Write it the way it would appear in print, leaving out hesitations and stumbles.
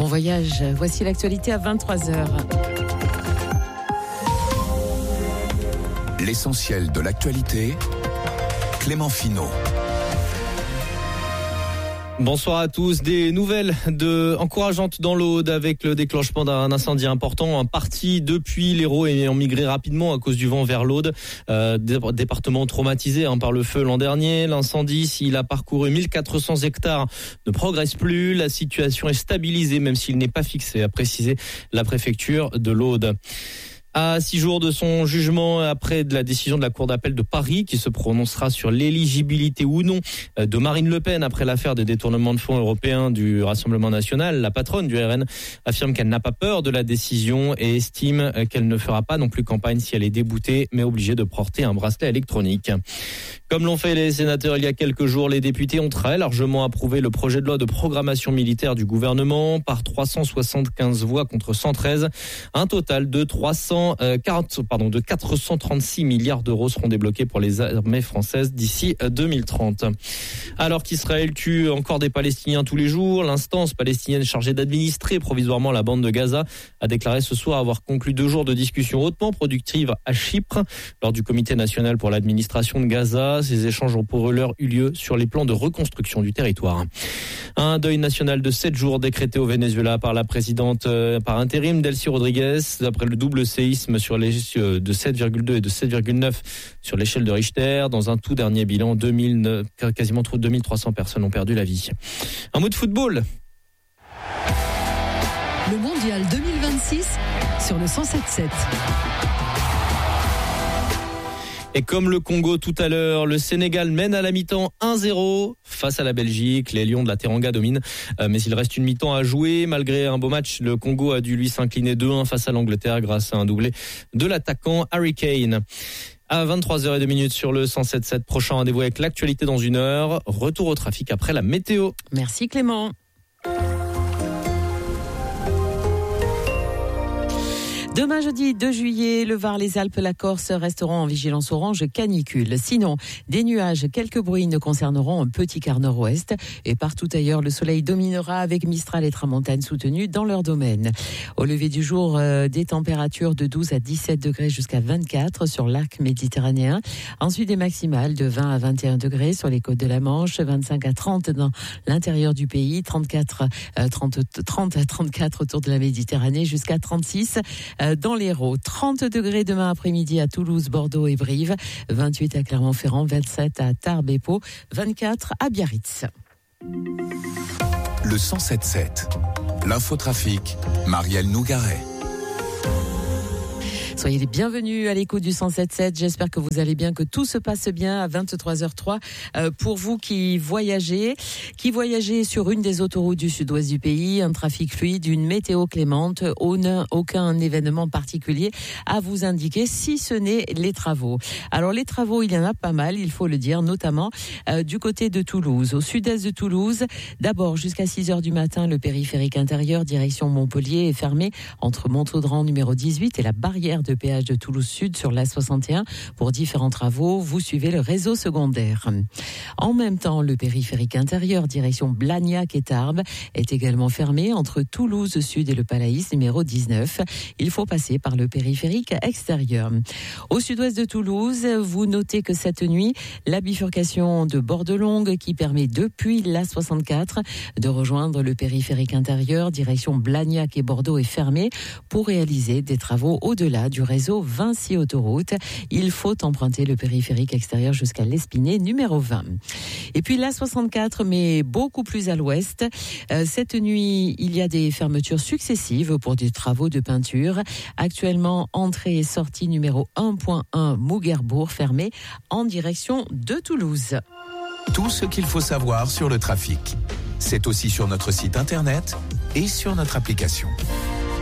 voyage. Voici l'actualité à 23h. L'essentiel de l'actualité, Clément Finot. Bonsoir à tous. Des nouvelles encourageantes dans l'Aude avec le déclenchement d'un incendie important. Un parti depuis l'Hérault ayant migré rapidement à cause du vent vers l'Aude. Département traumatisé par le feu l'an dernier. L'incendie, s'il a parcouru 1400 hectares, ne progresse plus. La situation est stabilisée même s'il n'est pas fixé, a précisé la préfecture de l'Aude. À 6 jours de son jugement après de la décision de la Cour d'appel de Paris qui se prononcera sur l'éligibilité ou non de Marine Le Pen après l'affaire de détournement de fonds européens du Rassemblement national, la patronne du RN affirme qu'elle n'a pas peur de la décision et estime qu'elle ne fera pas non plus campagne si elle est déboutée mais obligée de porter un bracelet électronique. Comme l'ont fait les sénateurs il y a quelques jours, les députés ont très largement approuvé le projet de loi de programmation militaire du gouvernement par 375 voix contre 113. Un total de 436 milliards d'euros seront débloqués pour les armées françaises d'ici 2030. Alors qu'Israël tue encore des Palestiniens tous les jours, l'instance palestinienne chargée d'administrer provisoirement la bande de Gaza a déclaré ce soir avoir conclu 2 jours de discussions hautement productives à Chypre lors du Comité national pour l'administration de Gaza. Ces échanges ont pour l'heure eu lieu sur les plans de reconstruction du territoire. Un deuil national de 7 jours décrété au Venezuela par la présidente par intérim Delcy Rodriguez après le double séisme sur les de 7,2 et de 7,9 sur l'échelle de Richter. Dans un tout dernier bilan, quasiment 2300 personnes ont perdu la vie. Un mot de football. Le mondial 2026 sur le 107.7. Et comme le Congo tout à l'heure, le Sénégal mène à la mi-temps 1-0 face à la Belgique. Les Lions de la Teranga dominent, mais il reste une mi-temps à jouer. Malgré un beau match, le Congo a dû lui s'incliner 2-1 face à l'Angleterre grâce à un doublé de l'attaquant Harry Kane. À 23h02 sur le 107.7, prochain rendez-vous avec l'actualité dans 1 heure. Retour au trafic après la météo. Merci Clément. Demain jeudi 2 juillet, le Var, les Alpes, la Corse resteront en vigilance orange canicule. Sinon, des nuages, quelques bruits ne concerneront un petit quart nord-ouest. Et partout ailleurs, le soleil dominera avec Mistral et Tramontane soutenus dans leur domaine. Au lever du jour, des températures de 12 à 17 degrés jusqu'à 24 sur l'arc méditerranéen. Ensuite, des maximales de 20 à 21 degrés sur les côtes de la Manche, 25 à 30 dans l'intérieur du pays, 30 à 34 autour de la Méditerranée, jusqu'à 36 dans l'Hérault. 30 degrés demain après-midi à Toulouse, Bordeaux et Brive, 28 à Clermont-Ferrand, 27 à Tarbes et Pau, 24 à Biarritz. Le 107.7, l'infotrafic, Marielle Nougaret. Soyez les bienvenus à l'écoute du 107.7. J'espère que vous allez bien, que tout se passe bien à 23h03. Pour vous qui voyagez sur une des autoroutes du sud-ouest du pays, un trafic fluide, une météo clémente, aucun événement particulier à vous indiquer, si ce n'est les travaux. Alors les travaux, il y en a pas mal, il faut le dire, notamment du côté de Toulouse. Au sud-est de Toulouse, d'abord jusqu'à 6h du matin, le périphérique intérieur direction Montpellier est fermé entre Montaudran numéro 18 et la barrière de péage de Toulouse Sud sur l'A61 pour différents travaux. Vous suivez le réseau secondaire. En même temps, le périphérique intérieur direction Blagnac et Tarbes est également fermé entre Toulouse Sud et le Palaïs numéro 19. Il faut passer par le périphérique extérieur. Au sud-ouest de Toulouse, vous notez que cette nuit, la bifurcation de Bordelongue qui permet depuis l'A64 de rejoindre le périphérique intérieur direction Blagnac et Bordeaux est fermée pour réaliser des travaux au-delà du réseau Vinci Autoroute. Il faut emprunter le périphérique extérieur jusqu'à l'Espinay numéro 20. Et puis l'A64, mais beaucoup plus à l'ouest. Cette nuit, il y a des fermetures successives pour des travaux de peinture. Actuellement, entrée et sortie numéro 1.1 Mouguerbourg fermée en direction de Toulouse. Tout ce qu'il faut savoir sur le trafic, c'est aussi sur notre site internet et sur notre application.